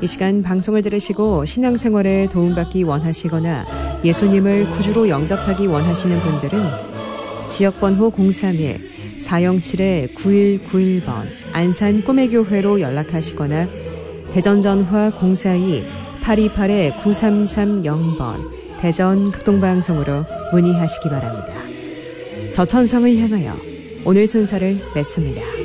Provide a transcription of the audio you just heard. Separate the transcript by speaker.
Speaker 1: 이 시간 방송을 들으시고 신앙생활에 도움받기 원하시거나 예수님을 구주로 영접하기 원하시는 분들은 지역번호 031-407-9191번 안산 꿈의교회로 연락하시거나 대전전화 042-828-9330번 대전 극동방송으로 문의하시기 바랍니다. 저 천성을 향하여 오늘 순서를 맺습니다.